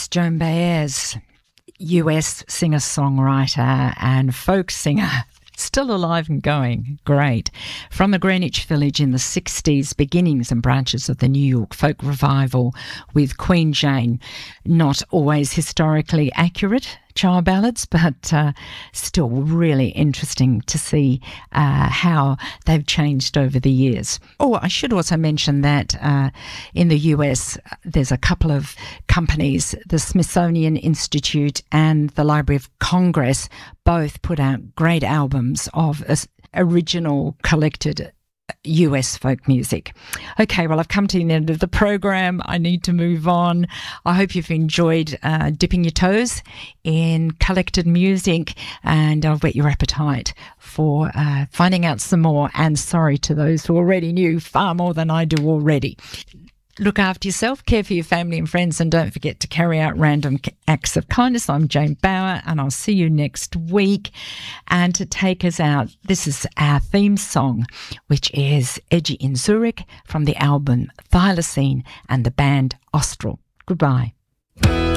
Joan Baez, US singer-songwriter and folk singer, still alive and going. Great. From the Greenwich Village in the 60s, beginnings and branches of the New York folk revival with Queen Jane. Not always historically accurate child ballads, but still really interesting to see how they've changed over the years. Oh, I should also mention that in the US, there's a couple of companies, the Smithsonian Institute and the Library of Congress, both put out great albums of original collected US folk music. Okay, well, I've come to the end of the program. I need to move on. I hope you've enjoyed dipping your toes in collected music, and I'll whet your appetite for finding out some more. And sorry to those who already knew far more than I do already. Look after yourself, care for your family and friends, and don't forget to carry out random acts of kindness. I'm Jane Bower, and I'll see you next week. And to take us out, this is our theme song, which is Edgy in Zurich from the album Thylacine and the band Austral. Goodbye.